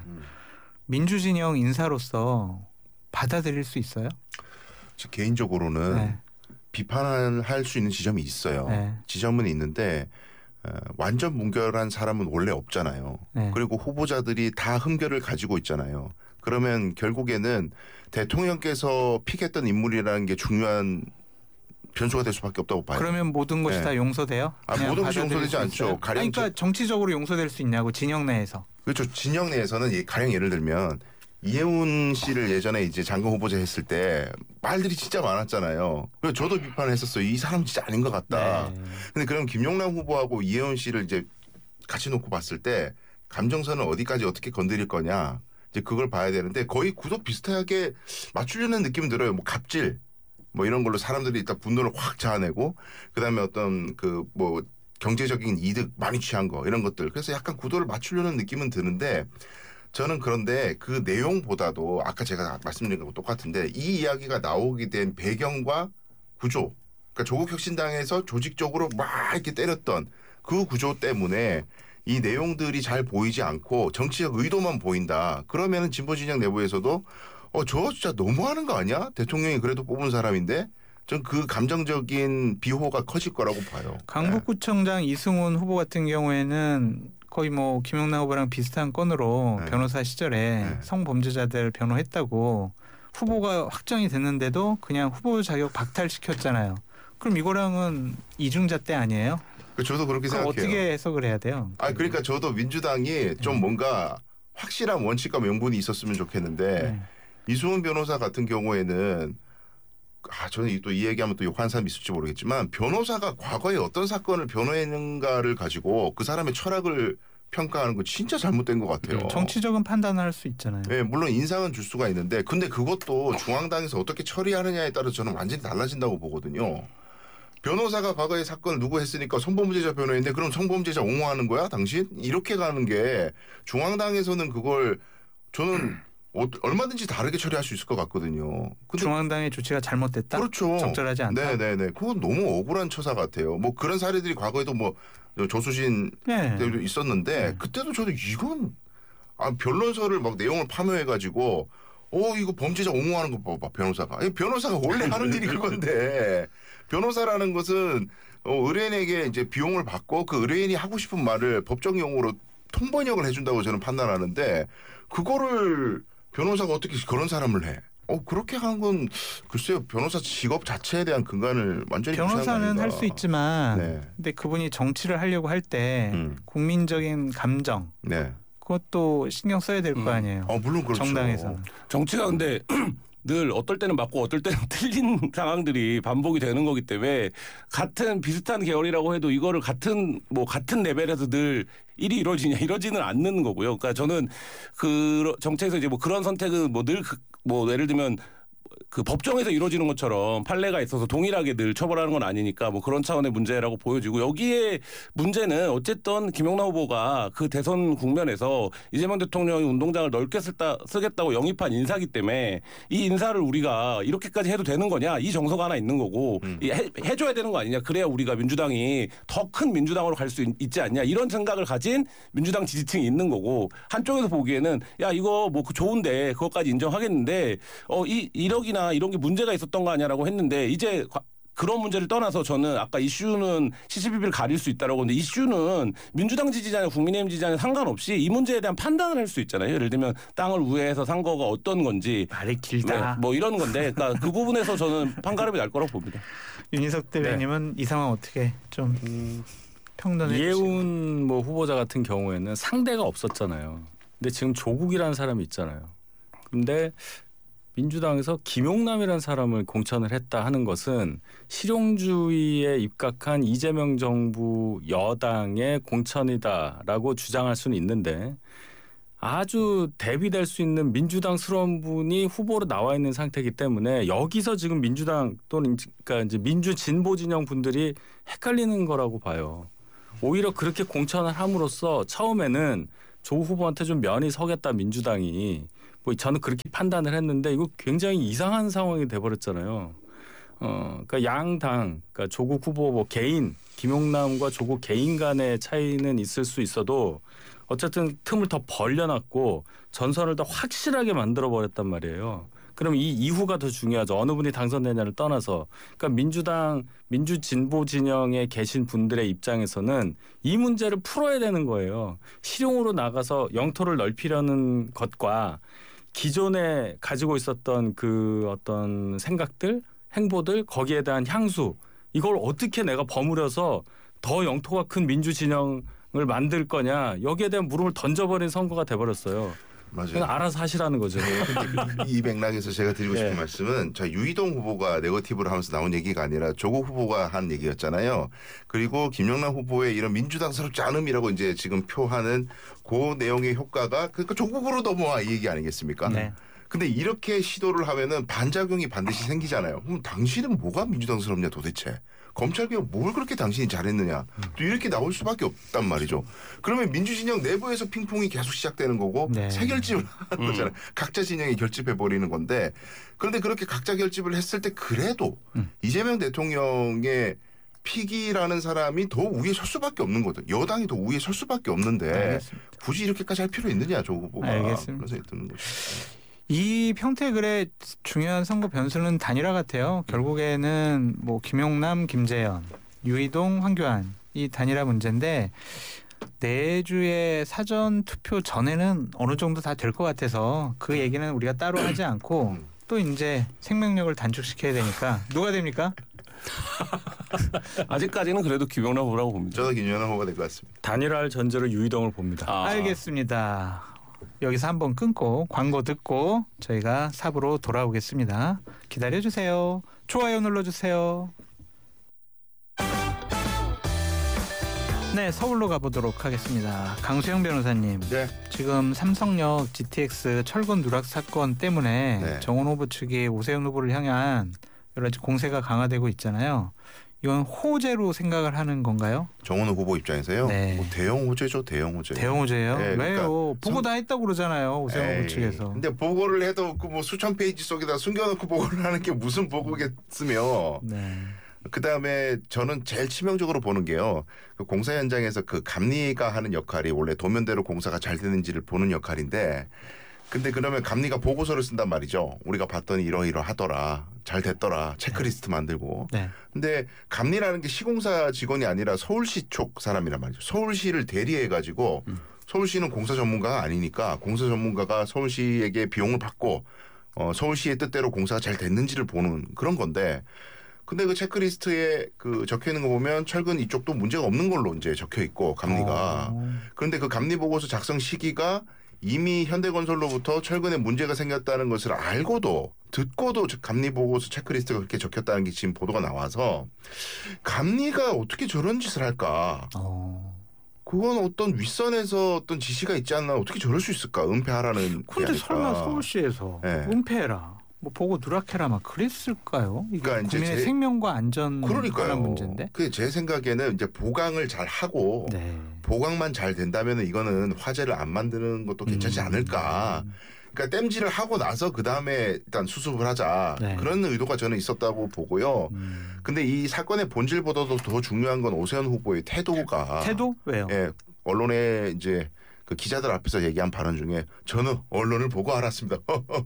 민주진영 인사로서 받아들일 수 있어요? 개인적으로는 네. 비판할 수 있는 지점이 있어요. 네. 지점은 있는데 완전 문결한 사람은 원래 없잖아요. 네. 그리고 후보자들이 다 흠결을 가지고 있잖아요. 그러면 결국에는 대통령께서 픽했던 인물이라는 게 중요한 변수가 될 수밖에 없다고 봐요. 그러면 모든 것이 네. 다 용서돼요? 그냥 모든 것이 받아들일 용서되지 수 않죠. 있어요? 가령 그러니까 정치적으로 용서될 수 있냐고 진영 내에서. 그렇죠. 진영 내에서는 가령 예를 들면 이혜훈 씨를 예전에 이제 장관 후보자 했을 때 말들이 진짜 많았잖아요. 그래서 저도 비판했었어요. 이 사람 진짜 아닌 것 같다. 네. 근데 그럼 김용남 후보하고 이혜훈 씨를 이제 같이 놓고 봤을 때 감정선을 어디까지 어떻게 건드릴 거냐. 이제 그걸 봐야 되는데 거의 구도 비슷하게 맞추려는 느낌이 들어요. 뭐 갑질 뭐 이런 걸로 사람들이 일단 분노를 확 자아내고 그다음에 어떤 그 뭐 경제적인 이득 많이 취한 거 이런 것들 그래서 약간 구도를 맞추려는 느낌은 드는데 저는 그런데 그 내용보다도 아까 제가 말씀드린 거하고 똑같은데 이 이야기가 나오게 된 배경과 구조 그러니까 조국 혁신당에서 조직적으로 막 이렇게 때렸던 그 구조 때문에 이 내용들이 잘 보이지 않고 정치적 의도만 보인다. 그러면은 진보 진영 내부에서도 저 진짜 너무하는 거 아니야? 대통령이 그래도 뽑은 사람인데 전 그 감정적인 비호가 커질 거라고 봐요. 강북구청장 이승훈 후보 같은 경우에는 거의 뭐 김용남 후보랑 비슷한 건으로 네. 변호사 시절에 네. 성범죄자들 변호했다고 후보가 확정이 됐는데도 그냥 후보 자격 박탈시켰잖아요. 그럼 이거랑은 이중잣대 아니에요? 저도 그렇게 그럼 생각해요. 어떻게 해석을 해야 돼요? 그러니까 저도 민주당이 좀 뭔가 확실한 원칙과 명분이 있었으면 좋겠는데 네. 이승훈 변호사 같은 경우에는 저는 또 이 얘기하면 또 욕하는 사람이 있을지 모르겠지만 변호사가 과거에 어떤 사건을 변호했는가를 가지고 그 사람의 철학을 평가하는 거 진짜 잘못된 것 같아요. 정치적인 판단을 할 수 있잖아요. 네, 물론 인상은 줄 수가 있는데 근데 그것도 중앙당에서 어떻게 처리하느냐에 따라서 저는 완전히 달라진다고 보거든요. 변호사가 과거에 사건을 누구 했으니까 성범죄자 변호했는데 그럼 성범죄자 옹호하는 거야 당신? 이렇게 가는 게 중앙당에서는 그걸 저는 얼마든지 다르게 처리할 수 있을 것 같거든요. 근데 중앙당의 조치가 잘못됐다? 그렇죠. 적절하지 않다? 네네네. 그건 너무 억울한 처사 같아요. 뭐 그런 사례들이 과거에도 뭐 조수신 네. 때도 있었는데 네. 그때도 저도 이건 변론서를 막 내용을 파묘해가지고 이거 범죄자 옹호하는 거 봐봐 변호사가. 변호사가 원래 하는 일이 그건데 변호사라는 것은 의뢰인에게 이제 비용을 받고 그 의뢰인이 하고 싶은 말을 법정 용어로 통번역을 해준다고 저는 판단하는데 그거를 변호사가 어떻게 그런 사람을 해? 그렇게 하는 건 글쎄요 변호사 직업 자체에 대한 근간을 완전히 변호사는 할 수 있지만 네. 근데 그분이 정치를 하려고 할 때 국민적인 감정 네. 그것도 신경 써야 될 거 아니에요. 물론 그렇죠. 정당에서는. 정치가 근데 늘 어떨 때는 맞고 어떨 때는 틀린 상황들이 반복이 되는 거기 때문에 같은 비슷한 계열이라고 해도 이거를 같은 레벨에서 늘 일이 이러지는 않는 거고요. 그러니까 저는 그 정치에서 이제 뭐 그런 선택은 예를 들면 그 법정에서 이루어지는 것처럼 판례가 있어서 동일하게 늘 처벌하는 건 아니니까 뭐 그런 차원의 문제라고 보여지고 여기에 문제는 어쨌든 김용남 후보가 그 대선 국면에서 이재명 대통령이 운동장을 넓게 쓰겠다고 영입한 인사기 때문에 이 인사를 우리가 이렇게까지 해도 되는 거냐 이 정서가 하나 있는 거고 해줘야 되는 거 아니냐 그래야 우리가 민주당이 더 큰 민주당으로 갈 수 있지 않냐 이런 생각을 가진 민주당 지지층이 있는 거고 한쪽에서 보기에는 야 이거 뭐 좋은데 그것까지 인정하겠는데 이러기나 이런 게 문제가 있었던 거 아니야라고 했는데 이제 그런 문제를 떠나서 저는 아까 이슈는 시시비비를 가릴 수 있다라고 했는데 이슈는 민주당 지지자냐 국민의힘 지지자냐 상관없이 이 문제에 대한 판단을 할 수 있잖아요. 예를 들면 땅을 우회해서 산 거가 어떤 건지 말이 길다. 뭐 이런 건데 그러니까 그 부분에서 저는 판가름이 날 거라고 봅니다. 윤희석 대변님은 이 상황 어떻게 좀 평론해 주시나요? 이해운 후보자 같은 경우에는 상대가 없었잖아요. 근데 지금 조국이라는 사람이 있잖아요. 근데 민주당에서 김용남이라는 사람을 공천을 했다 하는 것은 실용주의에 입각한 이재명 정부 여당의 공천이다라고 주장할 수는 있는데 아주 대비될 수 있는 민주당스러운 분이 후보로 나와 있는 상태이기 때문에 여기서 지금 민주당 또는 그러니까 이제 민주 진보 진영 분들이 헷갈리는 거라고 봐요. 오히려 그렇게 공천을 함으로써 처음에는 조 후보한테 좀 면이 서겠다 민주당이 저는 그렇게 판단을 했는데 이거 굉장히 이상한 상황이 돼버렸잖아요. 그러니까 양당, 그러니까 조국 후보 개인, 김용남과 조국 개인 간의 차이는 있을 수 있어도 어쨌든 틈을 더 벌려놨고 전선을 더 확실하게 만들어버렸단 말이에요. 그럼 이 이후가 더 중요하죠. 어느 분이 당선되냐를 떠나서. 그러니까 민주당, 민주진보 진영에 계신 분들의 입장에서는 이 문제를 풀어야 되는 거예요. 실용으로 나가서 영토를 넓히려는 것과 기존에 가지고 있었던 그 어떤 생각들, 행보들, 거기에 대한 향수 이걸 어떻게 내가 버무려서 더 영토가 큰 민주 진영을 만들 거냐 여기에 대한 물음을 던져버린 선거가 돼버렸어요. 맞아요. 그냥 알아서 하시라는 거죠. 근데 이 맥락에서 제가 드리고 싶은 네. 말씀은 자 유이동 후보가 네거티브를 하면서 나온 얘기가 아니라 조국 후보가 한 얘기였잖아요. 그리고 김영남 후보의 이런 민주당스럽지 않음이라고 이제 지금 표하는 그 내용의 효과가 그러니까 조국으로 넘어와 이 얘기 아니겠습니까? 네. 근데 이렇게 시도를 하면은 반작용이 반드시 생기잖아요. 그럼 당신은 뭐가 민주당스럽냐 도대체? 검찰개혁 뭘 그렇게 당신이 잘했느냐? 또 이렇게 나올 수밖에 없단 말이죠. 그러면 민주진영 내부에서 핑퐁이 계속 시작되는 거고 네. 새 결집을 하는 거잖아요. 각자 진영이 결집해버리는 건데 그런데 그렇게 각자 결집을 했을 때 그래도 이재명 대통령의 픽이라는 사람이 더 위에 설 수밖에 없는 거죠. 여당이 더 위에 설 수밖에 없는데 알겠습니다. 굳이 이렇게까지 할 필요 있느냐 조 후보가. 알겠습니다. 그런 생각이 드는 거죠. 이 평택을의 중요한 선거 변수는 단일화 같아요. 결국에는 뭐 김용남, 김재현, 유이동, 황교안 이 단일화 문제인데 내주의 사전 투표 전에는 어느 정도 다 될 것 같아서 그 얘기는 우리가 따로 하지 않고 또 이제 생명력을 단축시켜야 되니까 누가 됩니까? 아직까지는 그래도 김영남 후보라고 봅니다. 저도 김연아 후보가 될 것 같습니다. 단일화할 전제로 유이동을 봅니다. 알겠습니다. 여기서 한번 끊고 광고 듣고 저희가 4부로 돌아오겠습니다. 기다려주세요. 좋아요 눌러주세요. 네, 서울로 가보도록 하겠습니다. 강수영 변호사님. 네. 지금 삼성역 GTX 철근 누락 사건 때문에 네. 정원 후보 측이 오세훈 후보를 향한 여러 가지 공세가 강화되고 있잖아요. 이건 호재로 생각을 하는 건가요? 정원호 후보 입장에서요. 네. 뭐 대형 호재죠, 대형 호재. 대형 호재예요? 네, 그러니까 왜요? 보고 다 했다고 그러잖아요. 오세훈 후보 측에서. 근데 보고를 해도 그 뭐 수천 페이지 속에다 숨겨놓고 보고를 하는 게 무슨 보고겠으며. 네. 그 다음에 저는 제일 치명적으로 보는 게요. 그 공사 현장에서 그 감리가 하는 역할이 원래 도면대로 공사가 잘 되는지를 보는 역할인데 근데 그러면 감리가 보고서를 쓴단 말이죠. 우리가 봤더니 이러이러하더라. 잘 됐더라. 체크리스트 만들고. 네. 근데 감리라는 게 시공사 직원이 아니라 서울시 쪽 사람이란 말이죠. 서울시를 대리해가지고 서울시는 공사 전문가가 아니니까 공사 전문가가 서울시에게 비용을 받고 서울시의 뜻대로 공사가 잘 됐는지를 보는 그런 건데 근데 그 체크리스트에 그 적혀 있는 거 보면 철근 이쪽도 문제가 없는 걸로 이제 적혀 있고 감리가. 그런데 그 감리 보고서 작성 시기가 이미 현대건설로부터 철근에 문제가 생겼다는 것을 알고도 듣고도 감리 보고서 체크리스트가 그렇게 적혔다는 게 지금 보도가 나와서 감리가 어떻게 저런 짓을 할까? 그건 어떤 윗선에서 어떤 지시가 있지 않나 어떻게 저럴 수 있을까? 은폐하라는. 근데 설마 서울시에서 네. 은폐해라. 뭐 보고 누락해라 막 그랬을까요? 이거 그러니까 이제 국민의 생명과 안전 관한 문제인데. 그 제 생각에는 이제 보강을 잘 하고 네. 보강만 잘 된다면 이거는 화재를 안 만드는 것도 괜찮지 않을까. 그러니까 땜질을 하고 나서 그 다음에 일단 수습을 하자. 네. 그런 의도가 저는 있었다고 보고요. 근데 이 사건의 본질보다도 더 중요한 건 오세훈 후보의 태도가. 태도? 왜요? 예, 언론에 이제 그 기자들 앞에서 얘기한 발언 중에 저는 언론을 보고 알았습니다.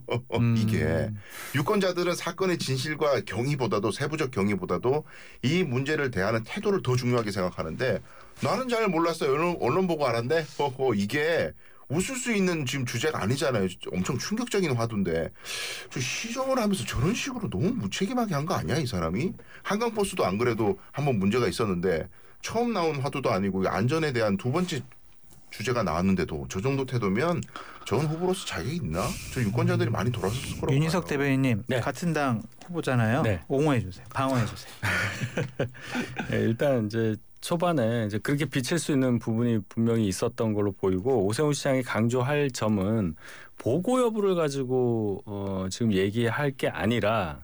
이게 유권자들은 사건의 진실과 경위보다도 세부적 경위보다도 이 문제를 대하는 태도를 더 중요하게 생각하는데 나는 잘 몰랐어요. 언론 보고 알았네. 이게 웃을 수 있는 지금 주제가 아니잖아요. 엄청 충격적인 화두인데 저 시정을 하면서 저런 식으로 너무 무책임하게 한 거 아니야 이 사람이? 한강버스도 안 그래도 한번 문제가 있었는데 처음 나온 화두도 아니고 안전에 대한 두 번째 주제가 나왔는데도 저 정도 태도면 전 후보로서 자격이 있나? 저 유권자들이 많이 돌아섰을 거라고 윤희석 봐요. 대변인님 네. 같은 당 후보잖아요. 네. 옹호해 주세요. 방어해 주세요. 네, 일단 이제 초반에 이제 그렇게 비칠 수 있는 부분이 분명히 있었던 걸로 보이고 오세훈 시장이 강조할 점은 보고 여부를 가지고 지금 얘기할 게 아니라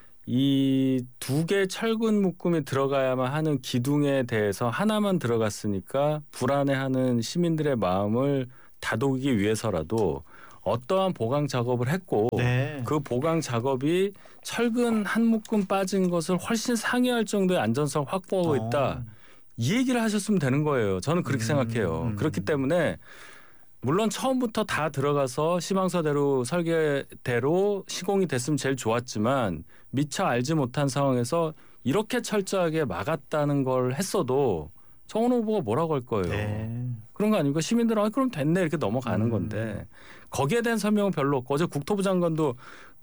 이 두 개 철근 묶음이 들어가야만 하는 기둥에 대해서 하나만 들어갔으니까 불안해하는 시민들의 마음을 다독이기 위해서라도 어떠한 보강 작업을 했고 네. 그 보강 작업이 철근 한 묶음 빠진 것을 훨씬 상회할 정도의 안전성 확보하고 있다. 이 얘기를 하셨으면 되는 거예요. 저는 그렇게 생각해요. 그렇기 때문에 물론 처음부터 다 들어가서 시방서대로 설계대로 시공이 됐으면 제일 좋았지만 미처 알지 못한 상황에서 이렇게 철저하게 막았다는 걸 했어도 정원 후보가 뭐라고 할 거예요. 네. 그런 거 아닙니까? 시민들은 그럼 됐네 이렇게 넘어가는 건데 거기에 대한 설명은 별로 없고 어제 국토부 장관도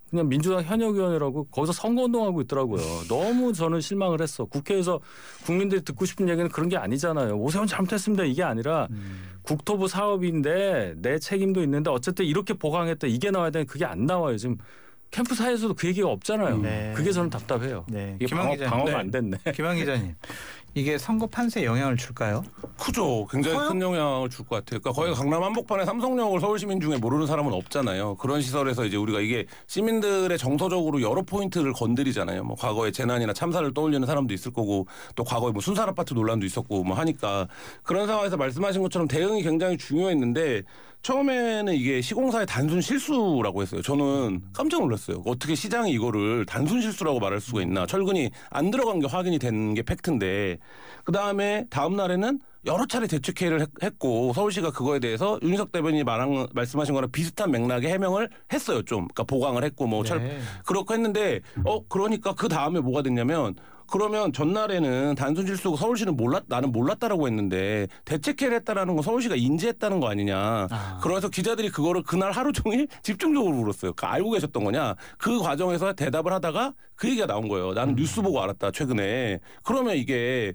그냥 민주당 현역 의원이라고 거기서 선거운동하고 있더라고요. 너무 저는 실망을 했어. 국회에서 국민들이 듣고 싶은 얘기는 그런 게 아니잖아요. 오세훈 잘못했습니다. 이게 아니라 국토부 사업인데 내 책임도 있는데 어쨌든 이렇게 보강했다. 이게 나와야 되는 그게 안 나와요. 지금 캠프 사이에서도 그 얘기가 없잖아요. 네. 그게 저는 답답해요. 네. 이게 방어가 안 됐네. 김한 기자님, 이게 선거 판세에 영향을 줄까요? 크죠. 굉장히 커요? 큰 영향을 줄 것 같아요. 그러니까 거의 강남 한복판에 삼성역을 서울 시민 중에 모르는 사람은 없잖아요. 그런 시설에서 이제 우리가 이게 시민들의 정서적으로 여러 포인트를 건드리잖아요. 뭐 과거의 재난이나 참사를 떠올리는 사람도 있을 거고 또 과거에 뭐 순살 아파트 논란도 있었고 뭐 하니까 그런 상황에서 말씀하신 것처럼 대응이 굉장히 중요했는데 처음에는 이게 시공사의 단순 실수라고 했어요. 저는 깜짝 놀랐어요. 어떻게 시장이 이거를 단순 실수라고 말할 수가 있나. 철근이 안 들어간 게 확인이 된 게 팩트인데 그다음에 다음 날에는 여러 차례 대책회의를 했고 서울시가 그거에 대해서 윤희석 대변인이 말씀하신 거랑 비슷한 맥락의 해명을 했어요. 좀 그러니까 보강을 했고 뭐 그렇고 했는데 그러니까 그 다음에 뭐가 됐냐면 그러면 전날에는 단순 실수고 서울시는 나는 몰랐다라고 했는데 대책회의를 했다라는 건 서울시가 인지했다는 거 아니냐. 그래서 기자들이 그거를 그날 하루 종일 집중적으로 물었어요. 그러니까 알고 계셨던 거냐. 그 과정에서 대답을 하다가 그 얘기가 나온 거예요. 나는 뉴스 보고 알았다 최근에. 그러면 이게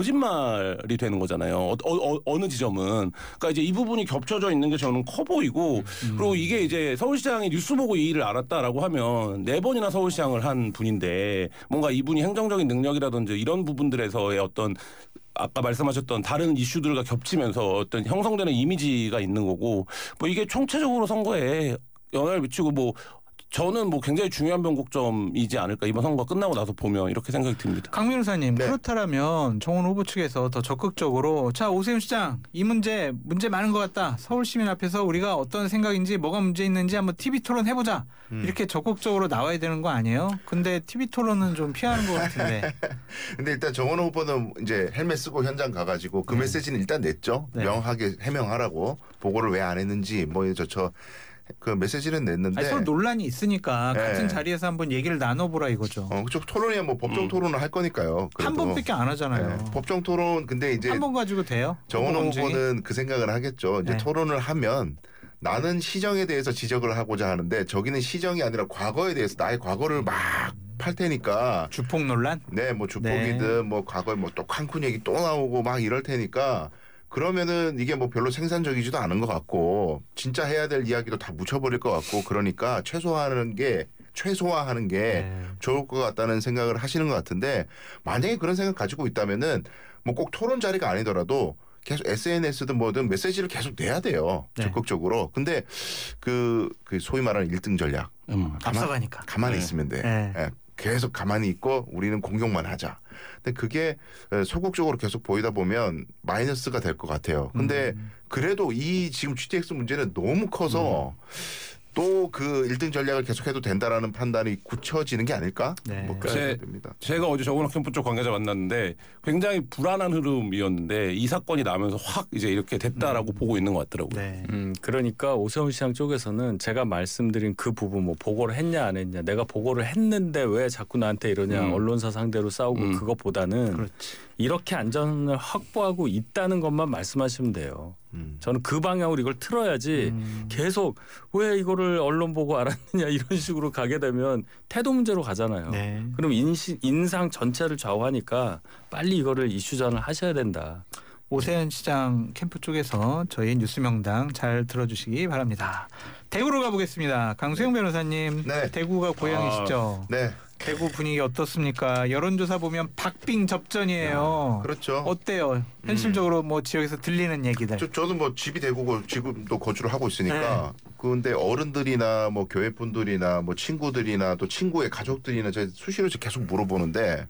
거짓말이 되는 거잖아요. 어느 지점은. 그러니까 이제 이 부분이 겹쳐져 있는 게 저는 커 보이고 그리고 이게 이제 서울시장이 뉴스 보고 이 일을 알았다라고 하면 4번이나 서울시장을 한 분인데 뭔가 이분이 행정적인 능력이라든지 이런 부분들에서의 어떤 아까 말씀하셨던 다른 이슈들과 겹치면서 어떤 형성되는 이미지가 있는 거고 뭐 이게 총체적으로 선거에 영향을 미치고 뭐 저는 뭐 굉장히 중요한 변곡점이지 않을까 이번 선거 끝나고 나서 보면 이렇게 생각이 듭니다. 강 변호사님, 네. 그렇다면 정원 후보 측에서 더 적극적으로 자 오세훈 시장 이 문제 많은 것 같다. 서울 시민 앞에서 우리가 어떤 생각인지 뭐가 문제 있는지 한번 TV 토론 해보자. 이렇게 적극적으로 나와야 되는 거 아니에요? 근데 TV 토론은 좀 피하는 것 같은데. 근데 일단 정원 후보는 이제 헬멧 쓰고 현장 가가지고 그 메시지는 일단 냈죠. 네. 명확하게 해명하라고 보고를 왜 안 했는지 뭐 그 메시지는 냈는데 아니, 서로 논란이 있으니까 네. 같은 자리에서 한번 얘기를 나눠보라 이거죠. 그쪽 토론이야 뭐 법정 토론을 할 거니까요. 그래도. 한 번밖에 안 하잖아요. 네. 법정 토론 근데 이제 한 번 가지고 돼요? 정원 후보 검증이? 후보는 그 생각을 하겠죠. 이제 네. 토론을 하면 나는 시정에 대해서 지적을 하고자 하는데 저기는 시정이 아니라 과거에 대해서 나의 과거를 막 팔 테니까 주폭 논란? 네, 뭐 주폭이든 뭐 과거에 뭐 또 칸쿤 얘기 또 나오고 막 이럴 테니까 그러면은 이게 뭐 별로 생산적이지도 않은 것 같고 진짜 해야 될 이야기도 다 묻혀버릴 것 같고 그러니까 최소화하는 게 좋을 것 같다는 생각을 하시는 것 같은데 만약에 그런 생각 가지고 있다면은 뭐 꼭 토론 자리가 아니더라도 계속 SNS든 뭐든 메시지를 계속 내야 돼요. 네. 적극적으로. 근데 그 소위 말하는 1등 전략. 앞서가니까. 가만히 있으면 돼. 네. 예, 계속 가만히 있고 우리는 공격만 하자. 근데 그게 소극적으로 계속 보이다 보면 마이너스가 될 것 같아요. 근데 그래도 이 지금 GTX 문제는 너무 커서 또 그 1등 전략을 계속해도 된다라는 판단이 굳혀지는 게 아닐까? 네. 뭐 그런 생각이 듭니다. 제가 어제 정원학 캠프 쪽 관계자 만났는데 굉장히 불안한 흐름이었는데 이 사건이 나면서 확 이제 이렇게 됐다라고 보고 있는 것 같더라고요. 네. 그러니까 오세훈 시장 쪽에서는 제가 말씀드린 그 부분 뭐 보고를 했냐 안 했냐 내가 보고를 했는데 왜 자꾸 나한테 이러냐 언론사 상대로 싸우고 그것보다는 그렇지. 이렇게 안전을 확보하고 있다는 것만 말씀하시면 돼요. 저는 그 방향으로 이걸 틀어야지 계속 왜 이거를 언론 보고 알았느냐 이런 식으로 가게 되면 태도 문제로 가잖아요. 네. 그럼 인상 전체를 좌우하니까 빨리 이거를 이슈전을 하셔야 된다. 오세훈 시장 캠프 쪽에서 저희 뉴스명당 잘 들어주시기 바랍니다. 대구로 가보겠습니다. 강수영 변호사님. 네. 대구가 고향이시죠? 네. 대구 분위기 어떻습니까? 여론조사 보면 박빙 접전이에요. 그렇죠. 어때요? 현실적으로 뭐 지역에서 들리는 얘기들. 저도 뭐 집이 대구고 지금도 거주를 하고 있으니까 근데 어른들이나 뭐 교회 분들이나 뭐 친구들이나 또 친구의 가족들이나 제가 수시로 계속 물어보는데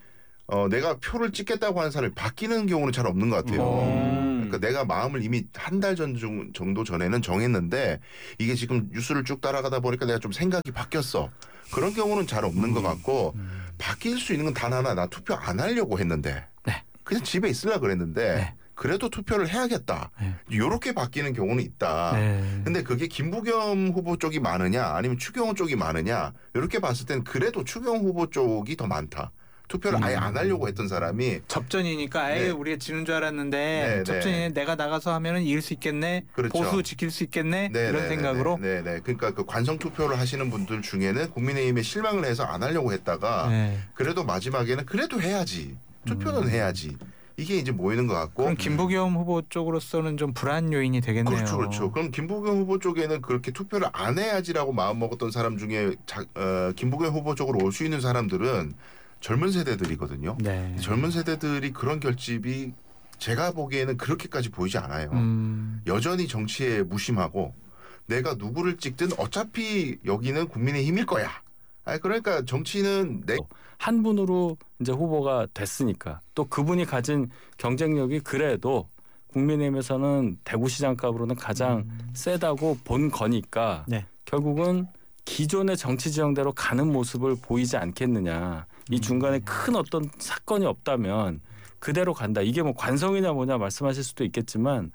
내가 표를 찍겠다고 하는 사람이 바뀌는 경우는 잘 없는 것 같아요. 그러니까 내가 마음을 이미 한 달 정도 전에는 정했는데 이게 지금 뉴스를 쭉 따라가다 보니까 내가 좀 생각이 바뀌었어. 그런 경우는 잘 없는 것 같고 바뀔 수 있는 건 단 하나. 나 투표 안 하려고 했는데 그냥 집에 있으려고 그랬는데 그래도 투표를 해야겠다. 이렇게 바뀌는 경우는 있다. 근데 그게 김부겸 후보 쪽이 많으냐 아니면 추경호 쪽이 많으냐 이렇게 봤을 땐 그래도 추경호 후보 쪽이 더 많다. 투표를 아예 안 하려고 했던 사람이 접전이니까 아예 네. 우리가 지는 줄 알았는데 네, 접전이네 내가 나가서 하면은 이길 수 있겠네. 그렇죠. 보수 지킬 수 있겠네. 네, 이런 네, 생각으로. 네네. 그러니까 그 관성 투표를 하시는 분들 중에는 국민의힘에 실망을 해서 안 하려고 했다가 네. 그래도 마지막에는 그래도 해야지. 투표는 해야지. 이게 이제 모이는 것 같고. 그럼 김부겸 후보 쪽으로서는 좀 불안 요인이 되겠네요. 그렇죠, 그렇죠. 그럼 김부겸 후보 쪽에는 그렇게 투표를 안 해야지라고 마음 먹었던 사람 중에 김부겸 후보 쪽으로 올 수 있는 사람들은 젊은 세대들이거든요. 네. 젊은 세대들이 그런 결집이 제가 보기에는 그렇게까지 보이지 않아요. 여전히 정치에 무심하고 내가 누구를 찍든 어차피 여기는 국민의힘일 거야. 그러니까 정치는 한 분으로 이제 후보가 됐으니까 또 그분이 가진 경쟁력이 그래도 국민의힘에서는 대구시장급으로는 가장 세다고 본 거니까 네. 결국은 기존의 정치 지형대로 가는 모습을 보이지 않겠느냐. 이 중간에 큰 어떤 사건이 없다면 그대로 간다. 이게 뭐 관성이냐 뭐냐 말씀하실 수도 있겠지만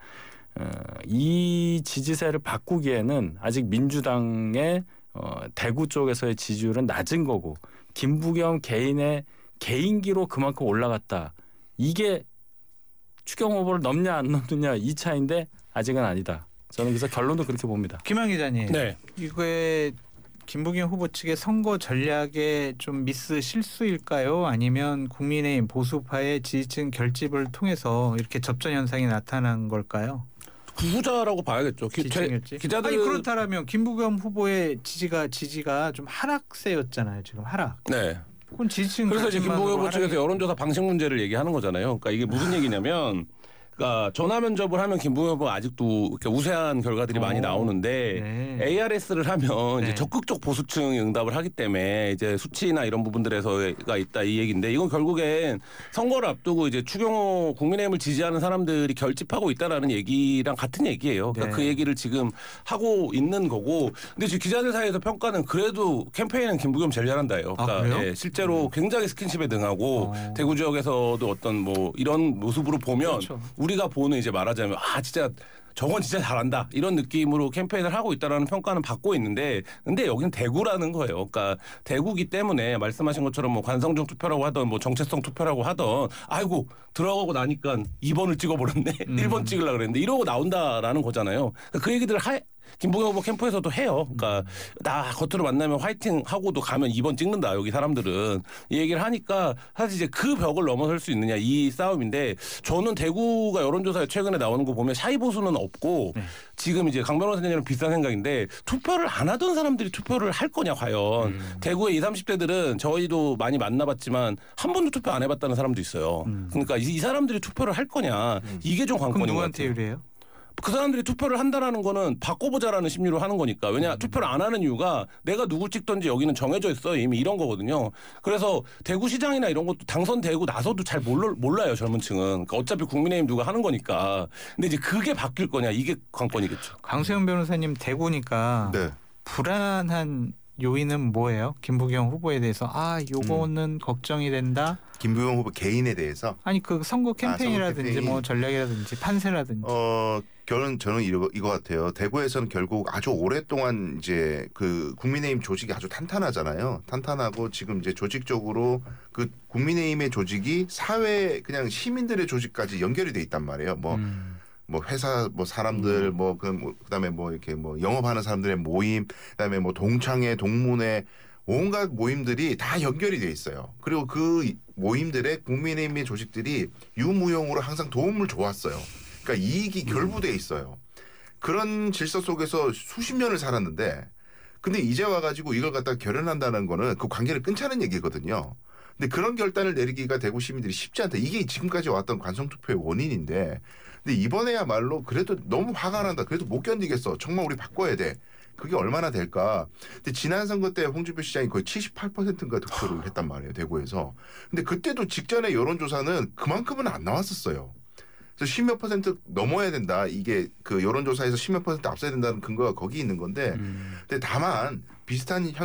이 지지세를 바꾸기에는 아직 민주당의 대구 쪽에서의 지지율은 낮은 거고 김부겸 개인의 개인기로 그만큼 올라갔다. 이게 추경 후보를 넘냐 안 넘느냐 이 차인데 아직은 아니다. 저는 그래서 결론도 그렇게 봅니다. 김한 기자님. 네. 이거에 김부겸 후보 측의 선거 전략의 좀 미스 실수일까요? 아니면 국민의힘 보수파의 지지층 결집을 통해서 이렇게 접전 현상이 나타난 걸까요? 후자라고 봐야겠죠. 지지층이었지. 기자들 아니 그렇다면 김부겸 후보의 지지가 좀 하락세였잖아요. 지금 하락. 네. 그건 지지층 그래서 이제 김부겸 후보 측에서 하락이- 여론조사 방식 문제를 얘기하는 거잖아요. 그러니까 이게 무슨 얘기냐면, 그러니까 전화 면접을 하면 김부겸 후보가 아직도 이렇게 우세한 결과들이 많이 나오는데 네. ARS를 하면 이제 네. 적극적 보수층 응답을 하기 때문에 이제 수치나 이런 부분들에서가 있다 이 얘기인데 이건 결국엔 선거를 앞두고 이제 추경호 국민의힘을 지지하는 사람들이 결집하고 있다라는 얘기랑 같은 얘기예요. 그러니까 네. 그 얘기를 지금 하고 있는 거고. 근데 지금 기자들 사이에서 평가는 그래도 캠페인은 김부겸 제일 잘한다예요. 그러니까 그래요? 예, 실제로 굉장히 스킨십에 능하고 대구 지역에서도 어떤 뭐 이런 모습으로 보면 그렇죠. 우리가 보는 이제 말하자면 진짜 저건 진짜 잘한다 이런 느낌으로 캠페인을 하고 있다라는 평가는 받고 있는데 근데 여기는 대구라는 거예요. 그러니까 대구기 때문에 말씀하신 것처럼 뭐 관성적 투표라고 하던 뭐 정체성 투표라고 하던 아이고 들어가고 나니까 2번을 찍어버렸네 1번 찍으려고 그랬는데 이러고 나온다라는 거잖아요. 그러니까 그 얘기들을 김부겸 후보 캠프에서도 해요. 그러니까 나 겉으로 만나면 화이팅 하고도 가면 2번 찍는다. 여기 사람들은 이 얘기를 하니까 사실 이제 그 벽을 넘어설 수 있느냐 이 싸움인데 저는 대구가 여론조사에 최근에 나오는 거 보면 샤이 보수는 없고 지금 이제 강 변호사님이랑 비슷한 생각인데 투표를 안 하던 사람들이 투표를 할 거냐 과연. 대구의 20, 30대들은 저희도 많이 만나봤지만 한 번도 투표 안 해봤다는 사람도 있어요. 그러니까 이 사람들이 투표를 할 거냐 이게 좀 그럼 관건인 것 누구한테 같아요. 유리해요? 그 사람들이 투표를 한다라는 거는 바꿔보자라는 심리로 하는 거니까. 왜냐 투표를 안 하는 이유가 내가 누구 찍던지 여기는 정해져 있어 이미 이런 거거든요. 그래서 대구시장이나 이런 것도 당선되고 나서도 잘 몰라요 젊은 층은. 그러니까 어차피 국민의힘 누가 하는 거니까. 근데 이제 그게 바뀔 거냐 이게 관건이겠죠. 강수영 변호사님 대구니까 네. 불안한 요인은 뭐예요? 김부겸 후보에 대해서 요거는 걱정이 된다. 김부겸 후보 개인에 대해서 아니 그 선거 캠페인이라든지 캠페인. 뭐 전략이라든지 판세라든지. 저는 이거 같아요. 대구에서는 결국 아주 오랫동안 이제 그 국민의힘 조직이 아주 탄탄하잖아요. 탄탄하고 지금 이제 조직적으로 그 국민의힘의 조직이 사회 그냥 시민들의 조직까지 연결이 돼 있단 말이에요. 뭐 회사 뭐 사람들 그다음에 뭐 이렇게 뭐 영업하는 사람들의 모임, 그다음에 뭐 동창회, 동문회 온갖 모임들이 다 연결이 돼 있어요. 그리고 그 모임들의 국민의힘의 조직들이 유무용으로 항상 도움을 줘왔어요. 그러니까 이익이 결부돼 있어요. 그런 질서 속에서 수십 년을 살았는데 근데 이제 와가지고 이걸 갖다 결연한다는 거는 그 관계를 끊자는 얘기거든요. 근데 그런 결단을 내리기가 대구 시민들이 쉽지 않다. 이게 지금까지 왔던 관성투표의 원인인데 근데 이번에야말로 그래도 너무 화가 난다. 그래도 못 견디겠어. 정말 우리 바꿔야 돼. 그게 얼마나 될까. 근데 지난 선거 때 홍준표 시장이 거의 78%인가 득표를 했단 말이에요. 대구에서. 근데 그때도 직전에 여론조사는 그만큼은 안 나왔었어요. 그래서 10몇 퍼센트 넘어야 된다. 이게 그 여론조사에서 10몇 퍼센트 앞서야 된다는 근거가 거기 있는 건데 근데 다만 비슷한